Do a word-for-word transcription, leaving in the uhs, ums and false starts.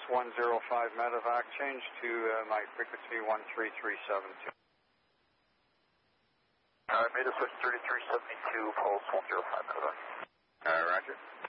one zero five medevac, change to uh, my frequency one three three seven two. All right, made a switch thirty-three seventy-two, pulse one zero five medevac. Uh, roger.